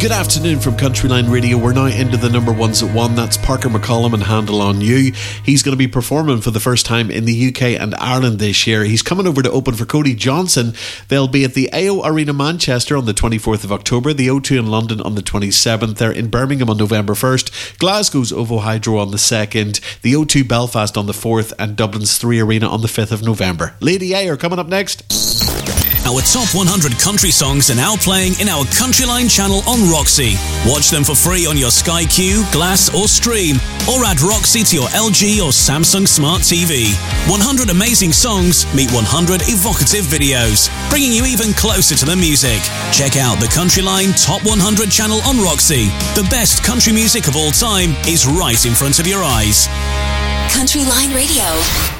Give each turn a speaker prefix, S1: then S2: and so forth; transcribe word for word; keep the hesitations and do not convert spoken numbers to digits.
S1: Good afternoon from Countryline Radio. We're now into the number ones at one. That's Parker McCollum and Handle on You. He's going to be performing for the first time in the U K and Ireland this year. He's coming over to open for Cody Johnson. They'll be at the A O Arena Manchester on the twenty-fourth of October, the O two in London on the twenty-seventh. They're in Birmingham on November first, Glasgow's Ovo Hydro on the second, the O two Belfast on the fourth, and Dublin's three Arena on the fifth of November. Lady A are coming up next.
S2: Our top one hundred country songs are now playing in our Countryline channel on Roxy. Watch them for free on your Sky Q, Glass or Stream, or add Roxy to your L G or Samsung Smart T V. one hundred amazing songs meet one hundred evocative videos, bringing you even closer to the music. Check out the Countryline Top one hundred channel on Roxy. The best country music of all time is right in front of your eyes.
S3: Countryline Radio.